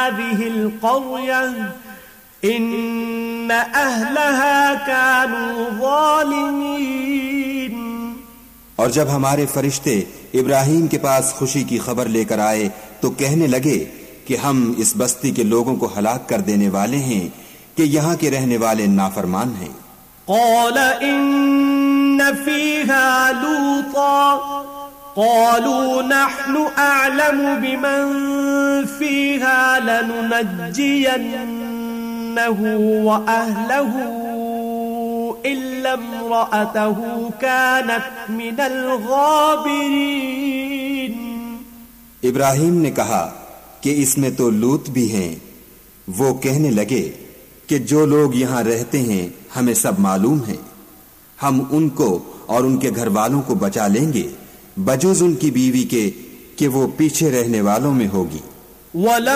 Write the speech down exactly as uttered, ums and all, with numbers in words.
हाज़िहिल क़र्या इन्न अहलहा कानू ज़ालिमीन। और जब हमारे फरिश्ते इब्राहीम के पास खुशी की खबर लेकर आए तो कहने लगे कि हम इस बस्ती के लोगों को हलाक कर देने वाले हैं कि यहाँ के रहने वाले नाफरमान हैं। क़ाल इन्न फ़ीहा लूता क़ालू नहनु अअलमु बिमन फ़ीहा लनुनज्जियन्नहु व अहलहु इल्ला इम्रअतहु कानत मिनल गाबिरीन। इब्राहीम ने कहा कि इसमें तो लूत भी हैं। वो कहने लगे कि जो लोग यहाँ रहते हैं हमें सब मालूम है, हम उनको और उनके घर वालों को बचा लेंगे बजूज उनकी बीवी के कि वो पीछे रहने वालों में होगी।